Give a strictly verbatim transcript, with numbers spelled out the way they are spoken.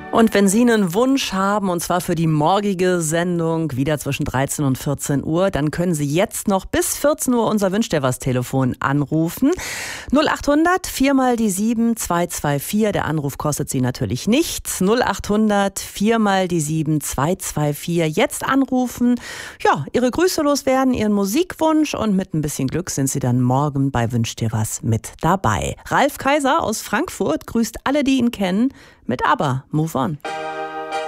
Und wenn Sie einen Wunsch haben, und zwar für die morgige Sendung, wieder zwischen dreizehn und vierzehn Uhr, dann können Sie jetzt noch bis vierzehn Uhr unser Wünsch dir was Telefon anrufen. null acht hundert vier mal die sieben zwei zwei vier. Der Anruf kostet Sie natürlich nichts. null acht hundert vier mal die sieben zwei zwei vier. Jetzt anrufen, ja, Ihre Grüße loswerden, Ihren Musikwunsch, und mit ein bisschen Glück sind Sie dann morgen bei Wünsch dir was mit dabei. Ralf Kaiser aus Frankfurt grüßt alle, die ihn kennen, mit ABBA. Move on.